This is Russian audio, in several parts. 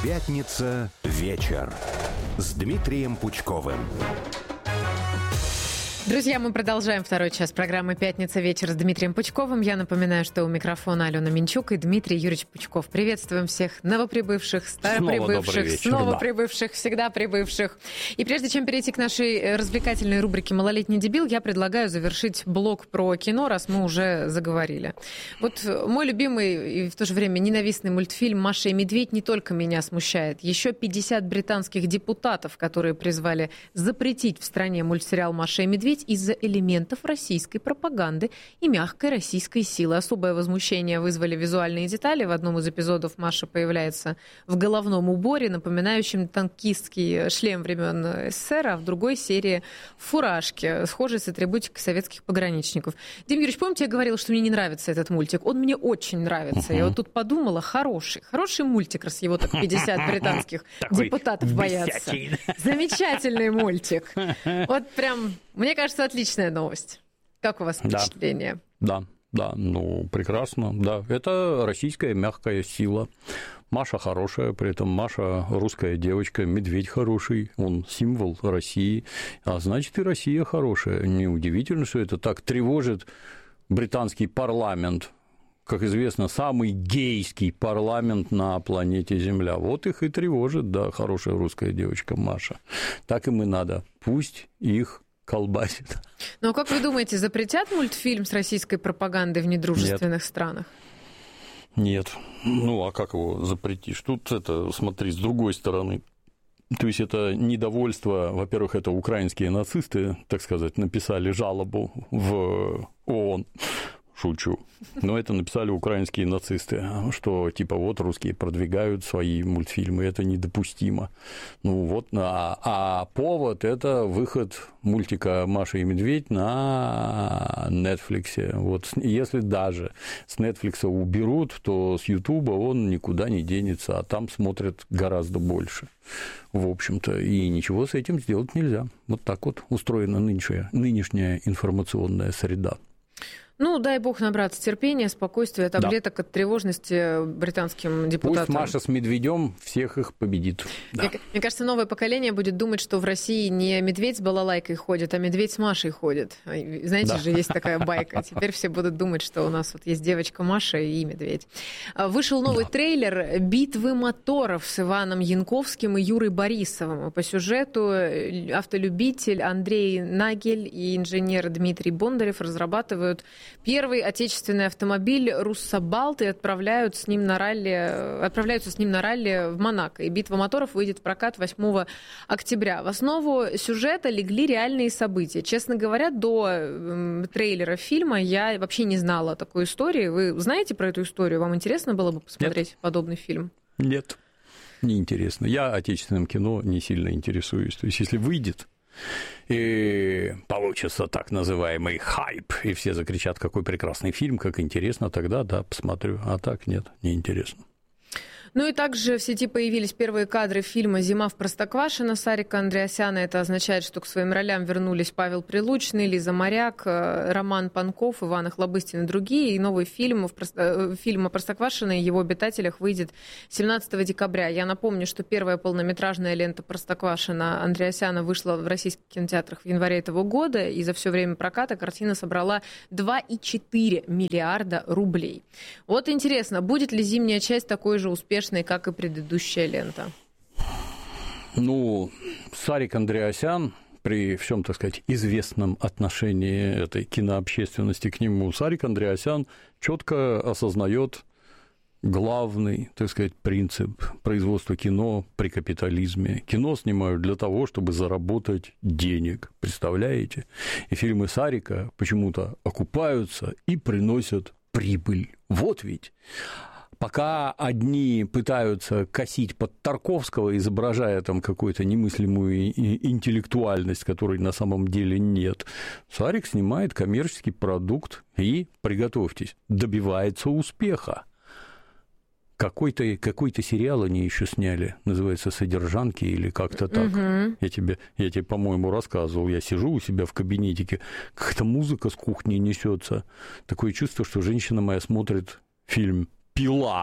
Пятница вечер с Дмитрием Пучковым. Друзья, мы продолжаем второй час программы «Пятница вечер» с Дмитрием Пучковым. Я напоминаю, что у микрофона Алена Минчук и Дмитрий Юрьевич Пучков. Приветствуем всех новоприбывших, староприбывших, снова прибывших, всегда прибывших. И прежде чем перейти к нашей развлекательной рубрике «Малолетний дебил», я предлагаю завершить блок про кино, раз мы уже заговорили. Вот мой любимый и в то же время ненавистный мультфильм «Маша и медведь» не только меня смущает. Еще 50 британских депутатов, которые призвали запретить в стране мультсериал «Маша и медведь» из-за элементов российской пропаганды и мягкой российской силы. Особое возмущение вызвали визуальные детали. В одном из эпизодов Маша появляется в головном уборе, напоминающем танкистский шлем времен СССР, а в другой серии фуражки, схожей с атрибутикой советских пограничников. Дим Юрьевич, помните, я говорила, что мне не нравится этот мультик? Он мне очень нравится. Я вот тут подумала, хороший мультик, раз его так 50 британских депутатов боятся. Замечательный мультик. Вот прям... Мне кажется, отличная новость. Как у вас впечатление? Да, ну, прекрасно, да. Это российская мягкая сила. Маша хорошая, при этом Маша русская девочка, медведь хороший, он символ России, а значит, и Россия хорошая. Неудивительно, что это так тревожит британский парламент. Как известно, самый гейский парламент на планете Земля. Вот их и тревожит, да, хорошая русская девочка Маша. Так им и надо. Пусть их колбасит. Ну, а как вы думаете, запретят мультфильм с российской пропагандой в недружественных странах? Нет. Ну, а как его запретишь? Тут это, смотри, с другой стороны. То есть это недовольство, во-первых, это украинские нацисты, так сказать, написали жалобу в ООН. Шучу. Но это написали украинские нацисты, что типа вот русские продвигают свои мультфильмы, это недопустимо. Ну вот, а повод – это выход мультика «Маша и медведь» на Netflix. Вот если даже с Netflix уберут, то с YouTube он никуда не денется, а там смотрят гораздо больше, в общем-то, и ничего с этим сделать нельзя. Вот так вот устроена нынешняя информационная среда. Ну, дай бог набраться терпения, спокойствия, таблеток от тревожности британским депутатам. Пусть Маша с медведем всех их победит. Да. Мне кажется, новое поколение будет думать, что в России не медведь с балалайкой ходит, а медведь с Машей ходит. Знаете же, есть такая байка. Теперь все будут думать, что у нас вот есть девочка Маша и медведь. Вышел новый трейлер «Битвы моторов» с Иваном Янковским и Юрой Борисовым. По сюжету автолюбитель Андрей Нагель и инженер Дмитрий Бондарев разрабатывают первый отечественный автомобиль «Руссобалт» и отправляются с ним на ралли в Монако. И «Битва моторов» выйдет в прокат 8 октября. В основу сюжета легли реальные события. Честно говоря, до трейлера фильма я вообще не знала такой истории. Вы знаете про эту историю? Вам интересно было бы посмотреть подобный фильм? Нет, не интересно. Я отечественным кино не сильно интересуюсь. То есть, если выйдет и получится так называемый хайп, и все закричат, какой прекрасный фильм, как интересно, тогда да, посмотрю, а так нет, неинтересно. Ну и также в сети появились первые кадры фильма «Зима в Простоквашино» Сарика Андреасяна. Это означает, что к своим ролям вернулись Павел Прилучный, Лиза Моряк, Роман Панков, Иван Охлобыстин и другие. И новый фильм о Простоквашино и его обитателях выйдет 17 декабря. Я напомню, что первая полнометражная лента Простоквашино Андреасяна вышла в российских кинотеатрах в январе этого года, и за все время проката картина собрала 2,4 миллиарда рублей. Вот интересно, будет ли зимняя часть такой же успешной, как и предыдущая лента? Ну, Сарик Андреасян, при всем, так сказать, известном отношении этой кинообщественности к нему, Сарик Андреасян четко осознает главный, так сказать, принцип производства кино при капитализме. Кино снимают для того, чтобы заработать денег, представляете? И фильмы Сарика почему-то окупаются и приносят прибыль. Вот ведь. Пока одни пытаются косить под Тарковского, изображая там какую-то немыслимую интеллектуальность, которой на самом деле нет, Сарик снимает коммерческий продукт и, приготовьтесь, добивается успеха. Какой-то сериал они еще сняли, называется «Содержанки» или как-то так. Угу. Я тебе, по-моему, рассказывал. Я сижу у себя в кабинетике, как-то музыка с кухни несется. Такое чувство, что женщина моя смотрит фильм «Пила».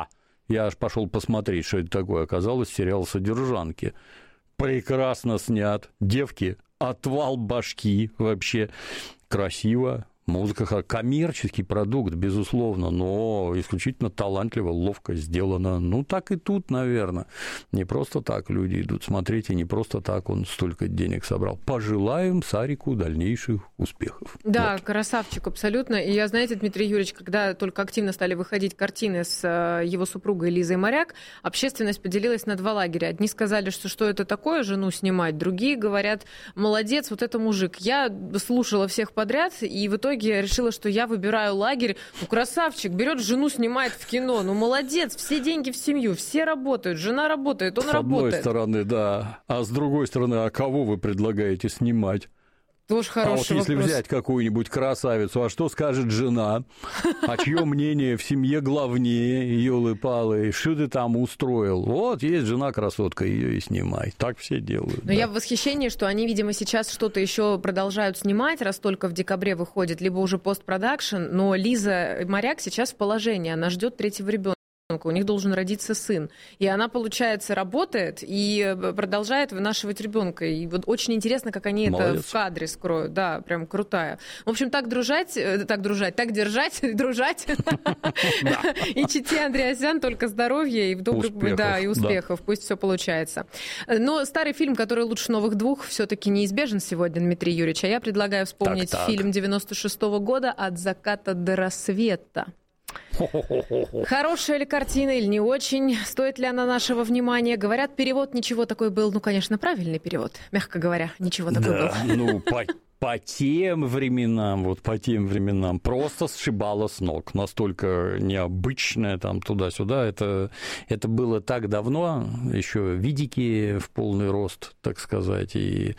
Я аж пошел посмотреть, что это такое. Оказалось, сериал «Содержанки». Прекрасно снят. Девки, отвал башки вообще. Красиво. Музыка, коммерческий продукт, безусловно, но исключительно талантливо, ловко сделано. Ну, так и тут, наверное. Не просто так люди идут смотреть, и не просто так он столько денег собрал. Пожелаем Сарику дальнейших успехов. Да, вот. Красавчик, абсолютно. И я, знаете, Дмитрий Юрьевич, когда только активно стали выходить картины с его супругой Лизой Моряк, общественность поделилась на два лагеря. Одни сказали, что это такое, жену снимать, другие говорят, молодец, вот это мужик. Я слушала всех подряд, и в итоге я решила, что я выбираю лагерь. Ну, красавчик, берет жену, снимает в кино. Ну, молодец, все деньги в семью, все работают, жена работает, он работает. С одной стороны, да. А с другой стороны, а кого вы предлагаете снимать? Тоже хороший вопрос. А вот если взять какую-нибудь красавицу, а что скажет жена? А чье мнение в семье главнее, елы-палы? Что ты там устроил? Вот, есть жена-красотка, ее и снимай. Так все делают. Но я в восхищении, что они, видимо, сейчас что-то еще продолжают снимать, раз только в декабре выходит, либо уже постпродакшн, но Лиза Моряк сейчас в положении, она ждет третьего ребенка. У них должен родиться сын. И она, получается, работает и продолжает вынашивать ребенка. И вот очень интересно, как они это в кадре скроют. Да, прям крутая. В общем, так держать, дружать. И чите Андреасян только здоровья и успехов. Пусть все получается. Но старый фильм, который лучше новых двух, все-таки неизбежен сегодня, Дмитрий Юрьевич. А я предлагаю вспомнить фильм 96-го года «От заката до рассвета». Хорошая ли картина или не очень? Стоит ли она нашего внимания? Говорят, перевод ничего такой был. Ну, конечно, правильный перевод, мягко говоря, ничего такой был. Ну, по тем временам просто сшибало с ног. Настолько необычное там туда-сюда. Это было так давно, еще видики в полный рост, так сказать, и...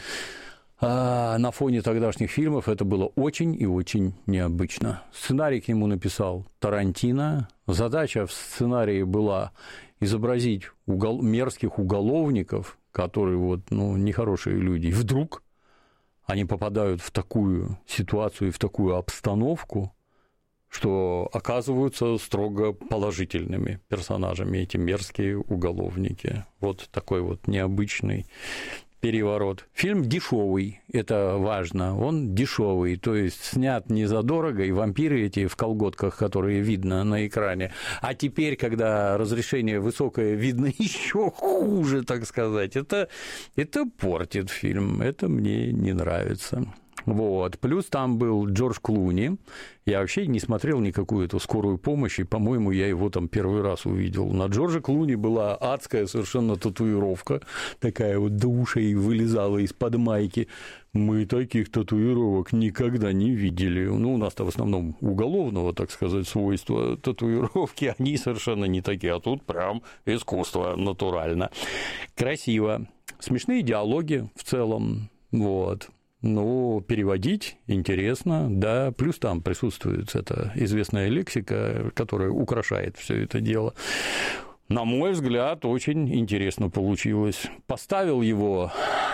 А на фоне тогдашних фильмов это было очень и очень необычно. Сценарий к нему написал Тарантино. Задача в сценарии была изобразить мерзких уголовников, которые нехорошие люди. И вдруг они попадают в такую ситуацию и в такую обстановку, что оказываются строго положительными персонажами эти мерзкие уголовники. Вот такой вот необычный переворот. Фильм дешевый, это важно, он дешевый, то есть снят не задорого, и вампиры эти в колготках, которые видно на экране, а теперь, когда разрешение высокое, видно еще хуже, так сказать, это портит фильм, это мне не нравится. Вот. Плюс там был Джордж Клуни. Я вообще не смотрел никакую эту скорую помощь, и, по-моему, я его там первый раз увидел. На Джорджа Клуни была адская совершенно татуировка, такая вот до ушей вылезала из-под майки. Мы таких татуировок никогда не видели. Ну, у нас-то в основном уголовного, так сказать, свойства татуировки, они совершенно не такие, а тут прям искусство натурально. Красиво. Смешные диалоги в целом, вот. Ну, переводить интересно, да, плюс там присутствует эта известная лексика, которая украшает все это дело. На мой взгляд, очень интересно получилось. Поставил его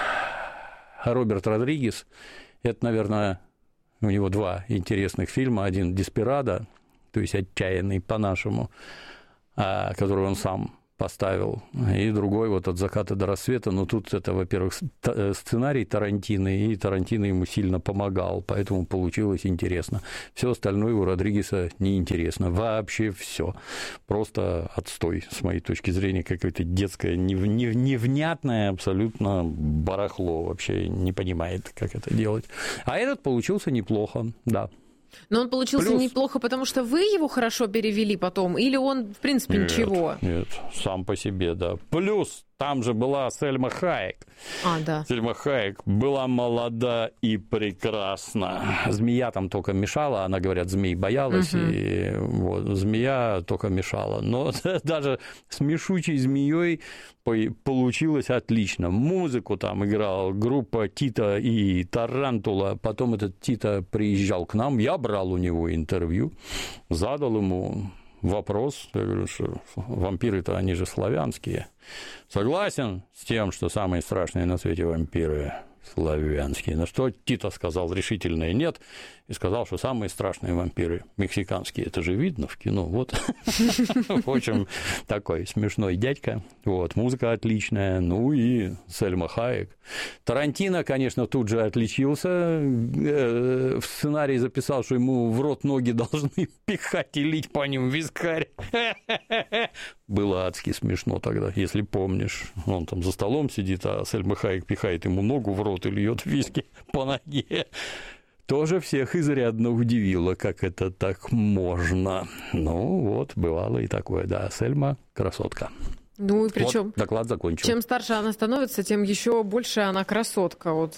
Роберт Родригес. Это, наверное, у него два интересных фильма. Один «Деспирадо», то есть «Отчаянный» по-нашему, который он сам поставил, и другой вот «От заката до рассвета». Но тут это, во-первых, сценарий Тарантино, и Тарантино ему сильно помогал, поэтому получилось интересно. Все остальное у Родригеса неинтересно. Вообще все. Просто отстой, с моей точки зрения, какое-то детское, невнятное абсолютно барахло. Вообще не понимает, как это делать. А этот получился неплохо, да. Но он получился неплохо, потому что вы его хорошо перевели потом, или он, в принципе, ничего? Нет, сам по себе, да. Плюс там же была Сальма Хайек. Да. Сальма Хайек была молода и прекрасна. Змея там только мешала, она, говорят, змей боялась, и вот, змея только мешала. Но даже с мешучей змеей получилось отлично. Музыку там играла группа Тита и Тарантула. Потом этот Тита приезжал к нам, я брал у него интервью, задал ему вопрос, я говорю, что вампиры-то они же славянские. Согласен с тем, что самые страшные на свете вампиры славянские. На что Тито сказал решительное «нет» и сказал, что самые страшные вампиры мексиканские. Это же видно в кино. Вот. В общем, такой смешной дядька. Вот. Музыка отличная. Ну и Сальма Хайек. Тарантино, конечно, тут же отличился. В сценарии записал, что ему в рот ноги должны пихать и лить по ним вискарь. Было адски смешно тогда, если помнишь. Он там за столом сидит, а Сальма Хайек пихает ему ногу в рот и льет виски по ноге. Тоже всех изрядно удивило, как это так можно. Ну, вот, бывало и такое, да. Сельма – красотка. Ну, и причем вот, доклад закончил. Чем старше она становится, тем еще больше она красотка. Вот,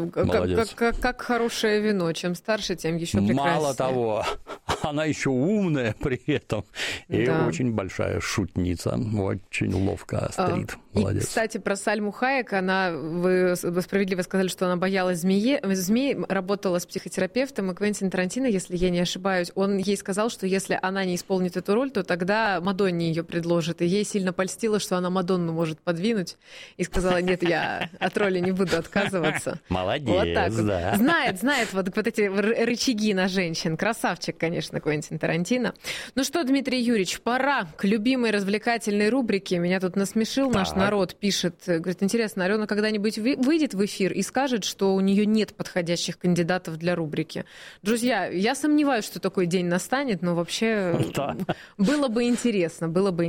как хорошее вино. Чем старше, тем еще прекраснее. Мало того, она еще умная при этом. И да. Очень большая шутница. Очень ловко острит. Молодец. И, кстати, про Сальму Хайек. Вы справедливо сказали, что она боялась змей, работала с психотерапевтом. И Квентин Тарантино, если я не ошибаюсь, он ей сказал, что если она не исполнит эту роль, то тогда Мадонне ее предложит. И ей сильно польстило, что она Мадонну может подвинуть, и сказала: нет, я от роли не буду отказываться. Молодец, вот так вот. Да. Знает вот эти рычаги на женщин. Красавчик, конечно, Квентин Тарантино. Ну что, Дмитрий Юрьевич, пора к любимой развлекательной рубрике. Меня тут насмешил наш народ, пишет. Говорит, интересно, Алена когда-нибудь выйдет в эфир и скажет, что у нее нет подходящих кандидатов для рубрики? Друзья, я сомневаюсь, что такой день настанет, но вообще было бы интересно.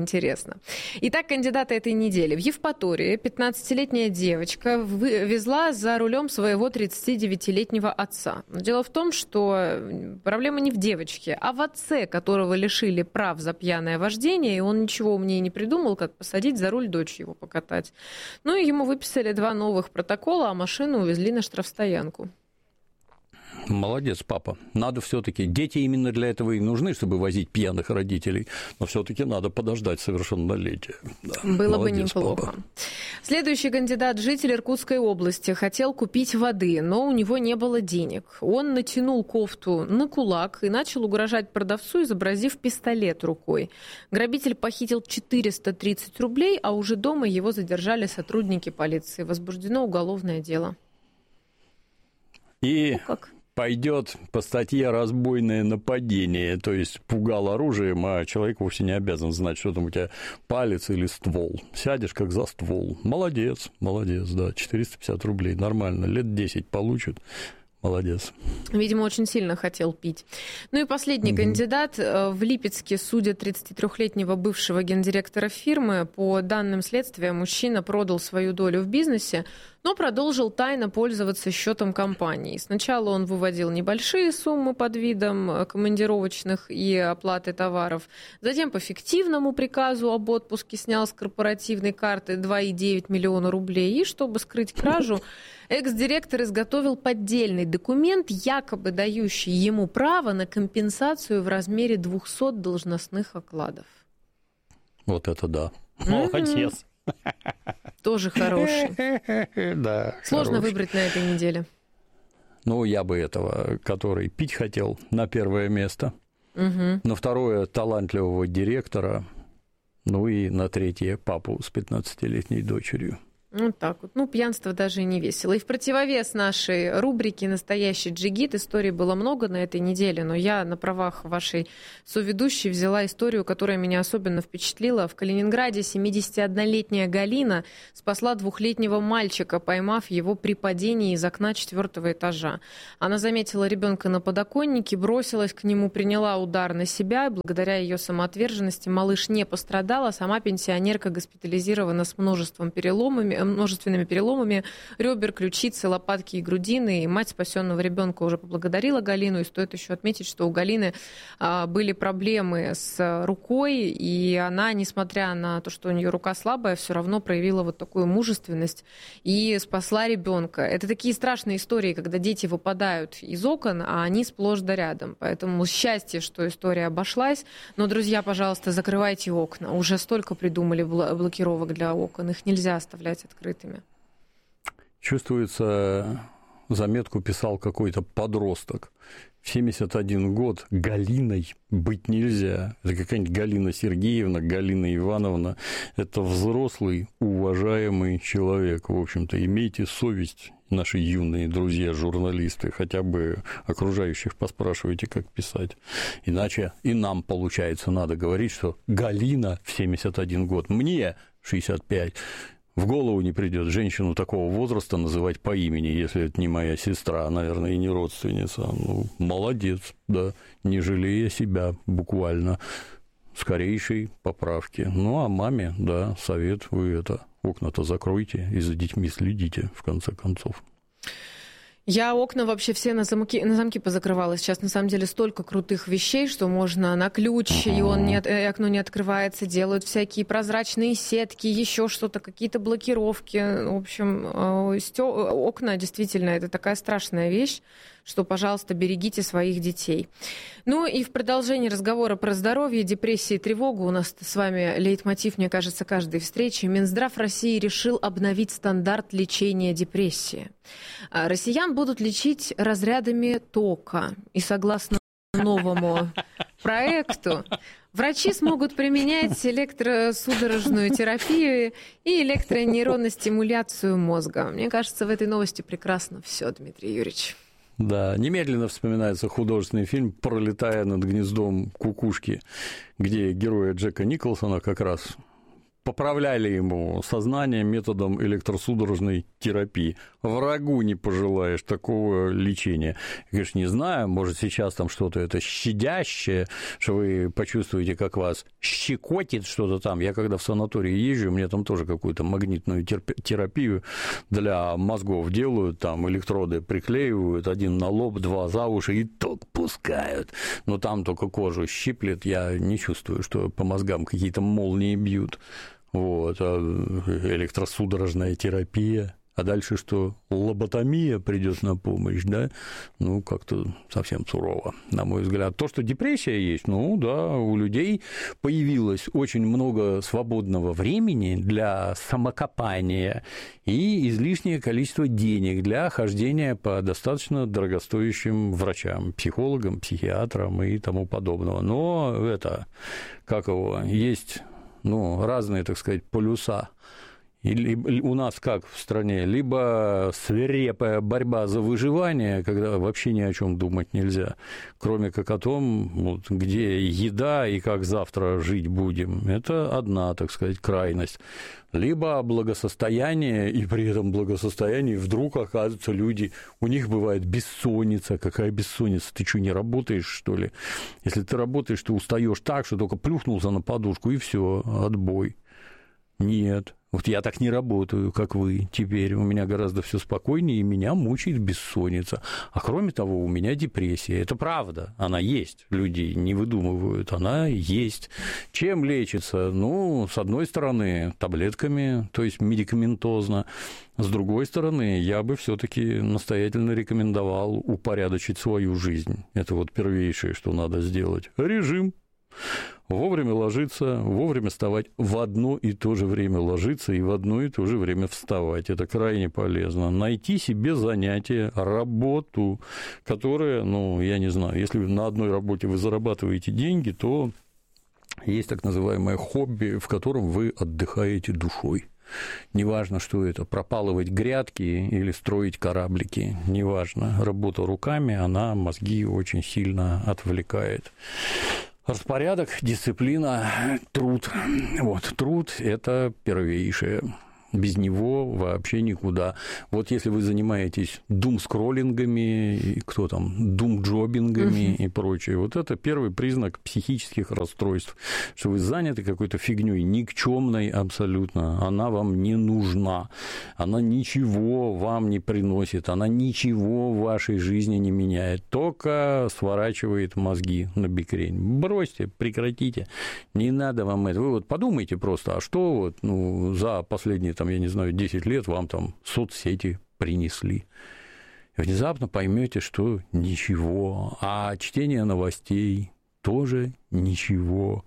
Итак, кандидаты этой недели. В Евпатории 15-летняя девочка везла за рулем своего 39-летнего отца. Но дело в том, что проблема не в девочке, а в отце, которого лишили прав за пьяное вождение, и он ничего умнее не придумал, как посадить за руль дочь его покатать. Ну и ему выписали 2 новых протокола, а машину увезли на штрафстоянку. Молодец, папа. Надо все-таки. Дети именно для этого и нужны, чтобы возить пьяных родителей. Но все-таки надо подождать совершеннолетия. Да. Было бы неплохо. Папа. Следующий кандидат, житель Иркутской области, хотел купить воды, но у него не было денег. Он натянул кофту на кулак и начал угрожать продавцу, изобразив пистолет рукой. Грабитель похитил 430 рублей, а уже дома его задержали сотрудники полиции. Возбуждено уголовное дело. И пойдет по статье «Разбойное нападение», то есть пугал оружием, а человек вовсе не обязан знать, что там у тебя палец или ствол. Сядешь как за ствол. Молодец, да, 450 рублей, нормально, лет 10 получит. Молодец. Видимо, очень сильно хотел пить. Ну и последний кандидат. В Липецке судят 33-летнего бывшего гендиректора фирмы. По данным следствия, мужчина продал свою долю в бизнесе, но продолжил тайно пользоваться счетом компании. Сначала он выводил небольшие суммы под видом командировочных и оплаты товаров. Затем по фиктивному приказу об отпуске снял с корпоративной карты 2,9 миллиона рублей. И чтобы скрыть кражу, экс-директор изготовил поддельный документ, якобы дающий ему право на компенсацию в размере 200 должностных окладов. Вот это да. Молодец. Тоже хороший. Да. Сложно выбрать на этой неделе. Ну, я бы этого, который пить хотел, на первое место. На второе талантливого директора. Ну и на третье папу с 15-летней дочерью. Вот так вот. Ну, пьянство даже и не весело. И в противовес нашей рубрике «Настоящий джигит» историй было много на этой неделе, но я на правах вашей соведущей взяла историю, которая меня особенно впечатлила. В Калининграде 71-летняя Галина спасла 2-летнего мальчика, поймав его при падении из окна 4-го этажа. Она заметила ребенка на подоконнике, бросилась к нему, приняла удар на себя. Благодаря ее самоотверженности малыш не пострадал, а сама пенсионерка госпитализирована с множественными переломами ребер, ключицы, лопатки и грудины. И мать спасенного ребенка уже поблагодарила Галину. И стоит еще отметить, что у Галины были проблемы с рукой, и она, несмотря на то, что у нее рука слабая, все равно проявила вот такую мужественность и спасла ребенка. Это такие страшные истории, когда дети выпадают из окон, а они сплошь да рядом. Поэтому счастье, что история обошлась. Но, друзья, пожалуйста, закрывайте окна. Уже столько придумали блокировок для окон. Их нельзя оставлять открытыми. Чувствуется заметку писал какой-то подросток. В 71 год Галиной быть нельзя. Это какая-нибудь Галина Сергеевна, Галина Ивановна. Это взрослый, уважаемый человек. В общем-то, имейте совесть, наши юные друзья-журналисты, хотя бы окружающих поспрашивайте, как писать. Иначе и нам, получается, надо говорить, что Галина в 71 год, мне 65. В голову не придет женщину такого возраста называть по имени, если это не моя сестра, наверное, и не родственница. Ну, молодец, да, не жалея себя буквально, скорейшей поправки. Ну, а маме, да, совет, вы это, окна-то закройте и за детьми следите, в конце концов. Я окна вообще все на замки позакрывала. Сейчас, на самом деле, столько крутых вещей, что можно на ключ, и окно не открывается, делают всякие прозрачные сетки, еще что-то, какие-то блокировки. В общем, окна действительно это такая страшная вещь, что, пожалуйста, берегите своих детей. Ну и в продолжении разговора про здоровье, депрессию и тревогу у нас с вами лейтмотив, мне кажется, каждой встречи. Минздрав России решил обновить стандарт лечения депрессии. Россиян будут лечить разрядами тока. И согласно новому проекту, врачи смогут применять электросудорожную терапию и электронейронную стимуляцию мозга. Мне кажется, в этой новости прекрасно все, Дмитрий Юрьевич. Да, немедленно вспоминается художественный фильм «Пролетая над гнездом кукушки», где героя Джека Николсона как раз поправляли ему сознание методом электросудорожной терапии. Врагу не пожелаешь такого лечения. Я, конечно, не знаю, может, сейчас там что-то это щадящее, что вы почувствуете, как вас щекотит что-то там. Я когда в санатории езжу, мне там тоже какую-то магнитную терапию для мозгов делают, там электроды приклеивают, один на лоб, два за уши и ток пускают. Но там только кожу щиплет, я не чувствую, что по мозгам какие-то молнии бьют. Вот, а электросудорожная терапия, а дальше что, лоботомия придет на помощь, да? Ну, как-то совсем сурово, на мой взгляд. То, что депрессия есть, ну, да, у людей появилось очень много свободного времени для самокопания и излишнее количество денег для хождения по достаточно дорогостоящим врачам, психологам, психиатрам и тому подобного. Но это, как его, есть... Ну, разные, так сказать, полюса. Или у нас как в стране? Либо свирепая борьба за выживание, когда вообще ни о чем думать нельзя, кроме как о том, вот, где еда и как завтра жить будем. Это одна, так сказать, крайность. Либо благосостояние, и при этом благосостоянии вдруг оказываются люди, у них бывает бессонница. Какая бессонница? Ты что, не работаешь, что ли? Если ты работаешь, ты устаешь так, что только плюхнулся на подушку, и все, отбой. Нет. Вот я так не работаю, как вы теперь. У меня гораздо все спокойнее, и меня мучает бессонница. А кроме того, у меня депрессия. Это правда. Она есть. Люди не выдумывают. Она есть. Чем лечится? Ну, с одной стороны, таблетками, то есть медикаментозно. С другой стороны, я бы все-таки настоятельно рекомендовал упорядочить свою жизнь. Это вот первейшее, что надо сделать. Режим. Вовремя ложиться, вовремя вставать, в одно и то же время ложиться и в одно и то же время вставать. Это крайне полезно. Найти себе занятие, работу, которая, ну, я не знаю, если на одной работе вы зарабатываете деньги, то есть так называемое хобби, в котором вы отдыхаете душой. Неважно, что это, пропалывать грядки или строить кораблики, неважно. Работа руками, она мозги очень сильно отвлекает. Распорядок, дисциплина, труд. Вот, труд – это первейшее. Без него вообще никуда. Вот если вы занимаетесь дум-скроллингами, кто там, дум-джобингами и прочее, вот это первый признак психических расстройств, что вы заняты какой-то фигней никчемной абсолютно, она вам не нужна, она ничего вам не приносит, она ничего в вашей жизни не меняет, только сворачивает мозги на бикрень. Бросьте, прекратите, не надо вам это. Вы вот подумайте просто, а что вот, ну, за последние там, я не знаю, 10 лет вам там соцсети принесли. И внезапно поймете, что ничего. А чтение новостей тоже ничего.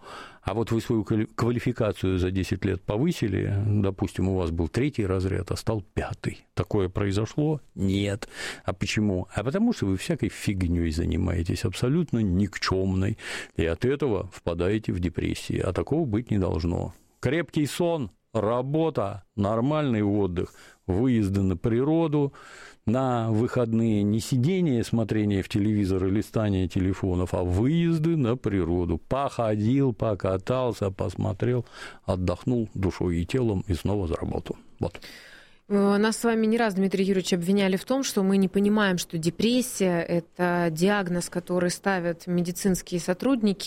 А вот вы свою квалификацию за 10 лет повысили, допустим, у вас был 3-й разряд, а стал 5-й. Такое произошло? Нет. А почему? А потому что вы всякой фигней занимаетесь, абсолютно никчемной, и от этого впадаете в депрессии. А такого быть не должно. Крепкий сон, работа, нормальный отдых, выезды на природу, на выходные не сидение, смотрение в телевизор и листание телефонов, а выезды на природу. Походил, покатался, посмотрел, отдохнул душой и телом и снова за работу. Вот. Нас с вами не раз, Дмитрий Юрьевич, обвиняли в том, что мы не понимаем, что депрессия – это диагноз, который ставят медицинские сотрудники.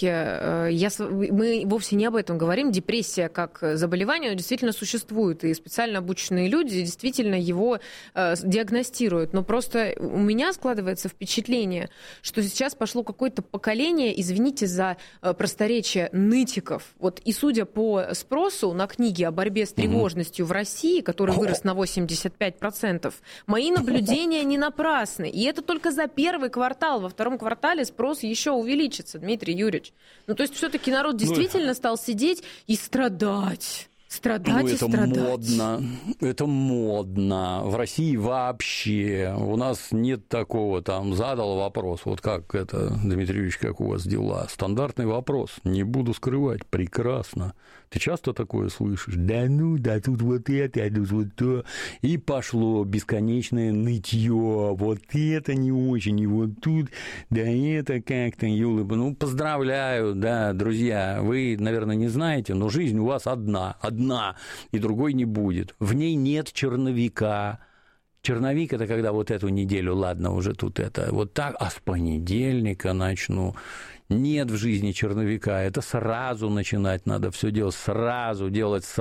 Мы вовсе не об этом говорим. Депрессия как заболевание действительно существует, и специально обученные люди действительно его диагностируют. Но просто у меня складывается впечатление, что сейчас пошло какое-то поколение, извините за просторечие, нытиков. Вот, и судя по спросу на книги о борьбе с тревожностью в России, который вырос на 85%. Мои наблюдения не напрасны. И это только за первый квартал. Во втором квартале спрос еще увеличится, Дмитрий Юрьевич. Ну, то есть все-таки народ действительно стал сидеть и страдать. Страдать и страдать. Модно. Это модно. В России вообще. У нас нет такого, там, задал вопрос. Вот как это, Дмитрий Юрьевич, как у вас дела? Стандартный вопрос. Не буду скрывать. Прекрасно. Ты часто такое слышишь? Да ну, да тут вот это, а тут вот то. И пошло бесконечное нытье. Вот это не очень, и вот тут, да это как-то, ну, поздравляю, да, друзья. Вы, наверное, не знаете, но жизнь у вас одна, и другой не будет. В ней нет черновика. Черновик – это когда вот эту неделю, ладно, уже тут это, вот так, а с понедельника начну. Нет в жизни черновика, это сразу начинать надо все делать сразу,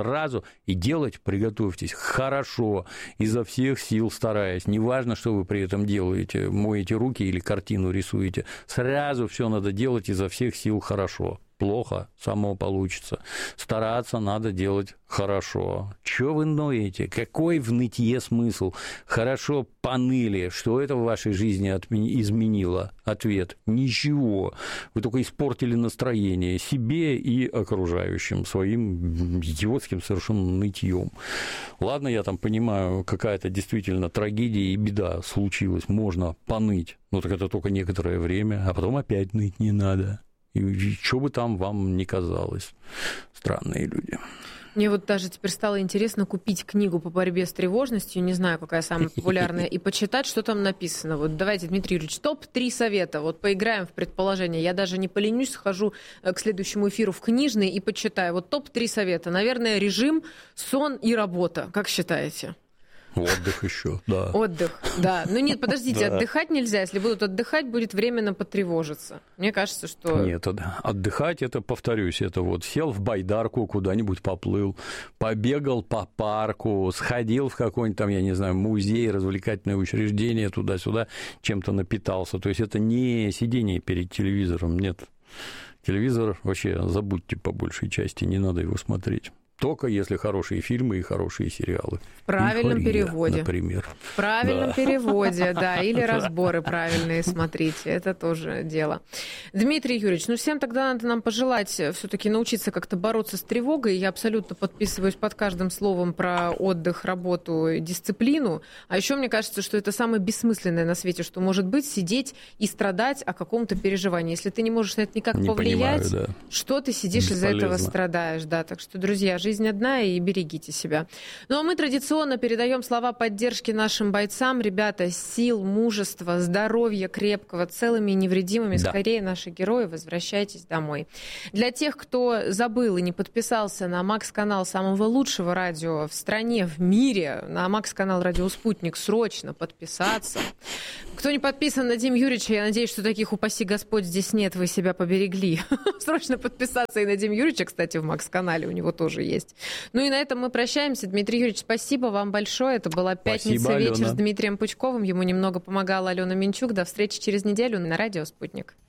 и делать, приготовьтесь, хорошо, изо всех сил стараясь. Неважно, что вы при этом делаете, моете руки или картину рисуете, сразу все надо делать изо всех сил хорошо. Плохо, само получится. Стараться надо делать хорошо. Чего вы ноете? Какой в нытье смысл? Хорошо поныли. Что это в вашей жизни изменило? Ответ – ничего. Вы только испортили настроение себе и окружающим своим идиотским совершенно нытьем. Ладно, я там понимаю, какая-то действительно трагедия и беда случилась. Можно поныть. Но так это только некоторое время, а потом опять ныть не надо. И что бы там вам ни казалось. Странные люди. Мне вот даже теперь стало интересно купить книгу по борьбе с тревожностью, не знаю, какая самая популярная, и почитать, что там написано. Вот давайте, Дмитрий Юрьевич, топ-3 совета. Вот поиграем в предположение. Я даже не поленюсь, схожу к следующему эфиру в книжный и почитаю. Вот топ-3 совета. Наверное, режим, сон и работа. Как считаете? Отдых еще, да. Отдых, да. Ну нет, подождите, отдыхать нельзя. Если будут отдыхать, будет временно потревожиться. Мне кажется, что... Нет, отдыхать, это, повторюсь, это вот сел в байдарку, куда-нибудь поплыл, побегал по парку, сходил в какой-нибудь там, я не знаю, музей, развлекательное учреждение, туда-сюда, чем-то напитался. То есть это не сидение перед телевизором, нет. Телевизор вообще забудьте по большей части, не надо его смотреть. Только если хорошие фильмы и хорошие сериалы. В правильном переводе. Например. В правильном переводе, да. Или разборы правильные смотрите. Это тоже дело. Дмитрий Юрьевич, ну всем тогда надо нам пожелать все-таки научиться как-то бороться с тревогой. Я абсолютно подписываюсь под каждым словом про отдых, работу, дисциплину. А еще мне кажется, что это самое бессмысленное на свете, что может быть сидеть и страдать о каком-то переживании. Если ты не можешь на это никак повлиять, что ты сидишь из-за этого страдаешь. Да. Так что, друзья, жизнь одна, и берегите себя. Ну, а мы традиционно передаем слова поддержки нашим бойцам. Ребята, сил, мужества, здоровья крепкого, целыми и невредимыми. Да. Скорее, наши герои, возвращайтесь домой. Для тех, кто забыл и не подписался на Макс-канал самого лучшего радио в стране, в мире, на Макс-канал «Радио Спутник», срочно подписаться. Кто не подписан на Диму Юрьевича, я надеюсь, что таких, упаси Господь, здесь нет, вы себя поберегли. Срочно подписаться и на Диму Юрьевича, кстати, в Макс-канале у него тоже есть. Ну и на этом мы прощаемся. Дмитрий Юрьевич, спасибо вам большое. Это была «Пятница вечер» с Дмитрием Пучковым. Ему немного помогала Алена Минчук. До встречи через неделю на радио «Спутник».